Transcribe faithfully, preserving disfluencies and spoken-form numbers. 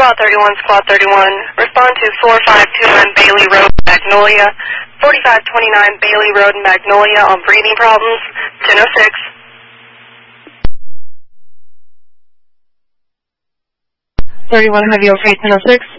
Squad thirty-one, Squad thirty-one. Respond to four five two nine Bailey Road, Magnolia. forty-five twenty-nine Bailey Road, Magnolia on breathing problems. ten oh six. thirty-one Heavy okay, ten oh six.